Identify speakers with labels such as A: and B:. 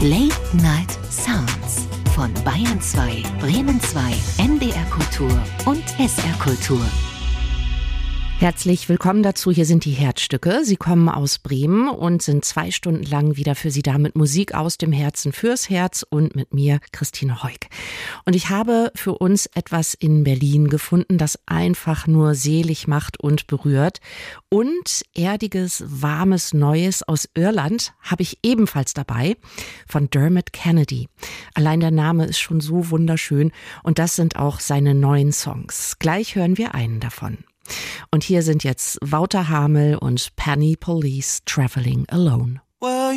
A: Late Night Sounds von Bayern 2, Bremen 2, NDR Kultur und SR Kultur.
B: Herzlich willkommen dazu. Hier sind die Herzstücke. Sie kommen aus Bremen und sind 2 Stunden lang wieder für Sie da mit Musik aus dem Herzen fürs Herz und mit mir, Christine Heuk. Und ich habe für uns etwas in Berlin gefunden, das einfach nur selig macht und berührt. Und erdiges, warmes Neues aus Irland habe ich ebenfalls dabei von Dermot Kennedy. Allein der Name ist schon so wunderschön und das sind auch seine neuen Songs. Gleich hören wir einen davon. Und hier sind jetzt Wouter Hamel und Penny Police, Traveling Alone.